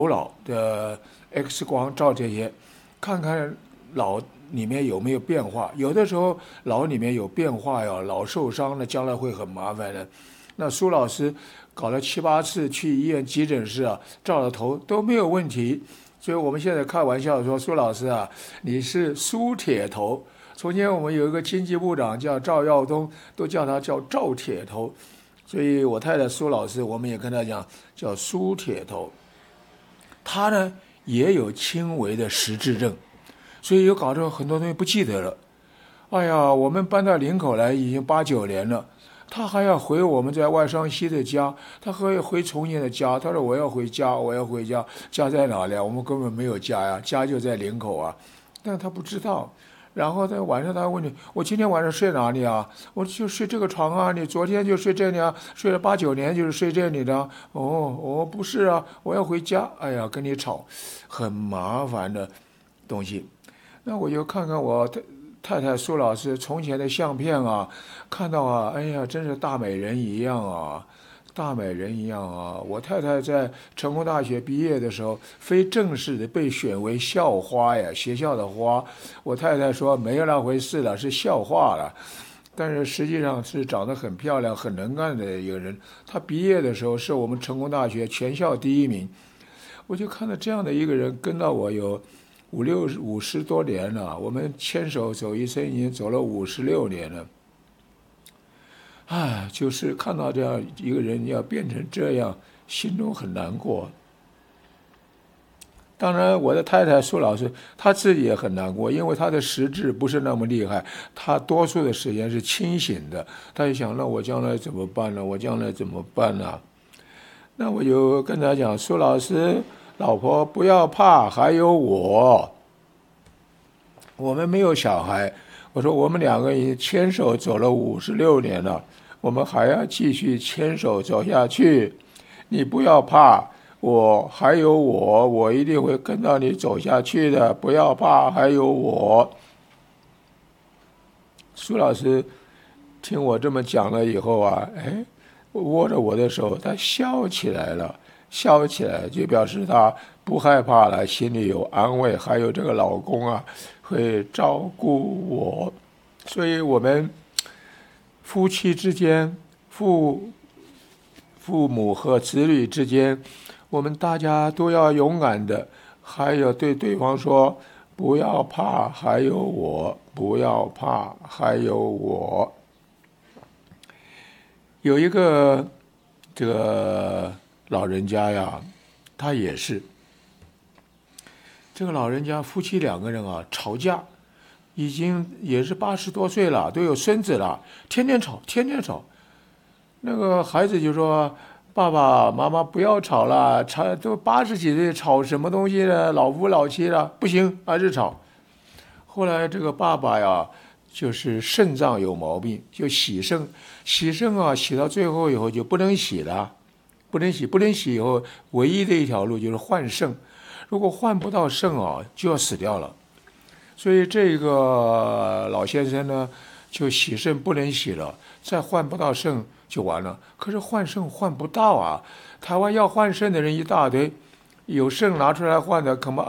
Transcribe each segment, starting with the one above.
脑的 X 光照这些，看看脑里面有没有变化。有的时候脑里面有变化呀，脑受伤了，将来会很麻烦的。那苏老师搞了7、8次去医院急诊室啊，照了头都没有问题。所以我们现在开玩笑说，苏老师啊，你是苏铁头。从前我们有一个经济部长叫赵耀东，都叫他叫赵铁头。所以我太太苏老师，我们也跟他讲叫苏铁头。他呢也有轻微的失智症，所以有搞得很多东西不记得了。哎呀，我们搬到林口来已经8、9年了，他还要回我们在外双溪的家，他还要回重庆的家。他说我要回家，我要回家，家在哪里啊？我们根本没有家呀，家就在林口啊，但他不知道。然后在晚上他问你，我今天晚上睡哪里啊？我就睡这个床啊，你昨天就睡这里啊，睡了8、9年就是睡这里的。不是啊，我要回家。哎呀，跟你吵，很麻烦的东西。那我就看看我太太苏老师从前的相片啊，看到啊，哎呀，真是大美人一样啊，大美人一样啊！我太太在成功大学毕业的时候，非正式的被选为校花呀，学校的花。我太太说没有那回事了，是校花了。但是实际上是长得很漂亮、很能干的一个人。她毕业的时候是我们成功大学全校第一名。我就看到这样的一个人跟到我有50多年了，我们牵手走一生已经走了56年了。哎，就是看到这样一个人要变成这样，心中很难过。当然，我的太太苏老师她自己也很难过，因为她的识字不是那么厉害，她多数的时间是清醒的。她就想，那我将来怎么办呢？我将来怎么办呢？那我就跟她讲，苏老师，老婆不要怕，还有我。我们没有小孩，我说我们2个人牵手走了56年了，我们还要继续牵手走下去。你不要怕，我还有我，我一定会跟到你走下去的，不要怕，还有我。苏老师听我这么讲了以后啊，握着我的手，他笑起来了，笑起来就表示他不害怕了，心里有安慰，还有这个老公啊会照顾我。所以我们夫妻之间，父母和子女之间，我们大家都要勇敢的，还有对对方说，不要怕，还有我，不要怕，还有我。有一个这个老人家呀，他也是这个老人家，夫妻2个人啊吵架，已经也是80多岁了，都有孙子了，天天吵，天天吵。那个孩子就说：“爸爸妈妈不要吵了，吵都80几岁，吵什么东西呢？老夫老妻了，不行，还是吵。”后来这个爸爸呀，就是肾脏有毛病，就洗肾，洗肾啊，洗到最后以后就不能洗了，不能洗以后，唯一的一条路就是换肾，如果换不到肾啊，就要死掉了。所以这个老先生呢，就洗肾不能洗了，再换不到肾就完了。可是换肾换不到啊，台湾要换肾的人一大堆，有肾拿出来换的，恐怕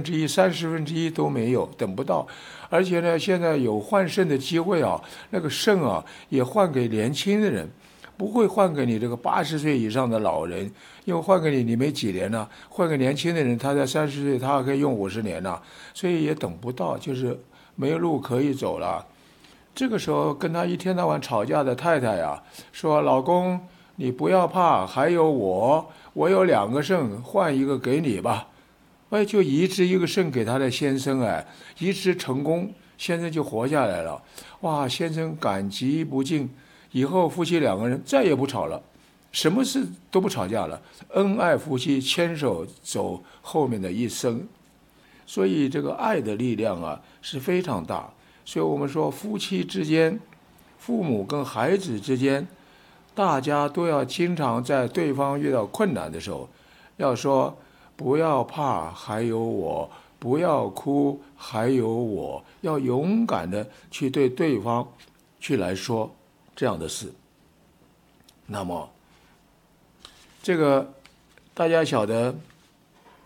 1/20、1/30都没有，等不到。而且呢，现在有换肾的机会啊，那个肾啊也换给年轻的人，不会换给你这个80岁以上的老人，因为换给你没几年呢，换给年轻的人，他在30岁，他还可以用50年呢，所以也等不到，就是没有路可以走了。这个时候跟他一天到晚吵架的太太呀，说：“老公，你不要怕，还有我，我有2个肾，换一个给你吧。”就移植一个肾给他的先生，移植成功，先生就活下来了。哇，先生感激不尽，以后夫妻2个人再也不吵了，什么事都不吵架了，恩爱夫妻牵手走后面的一生。所以这个爱的力量啊是非常大。所以我们说夫妻之间，父母跟孩子之间，大家都要经常在对方遇到困难的时候，要说不要怕，还有我，不要哭，还有我，要勇敢的去对对方去来说这样的事。那么这个大家晓得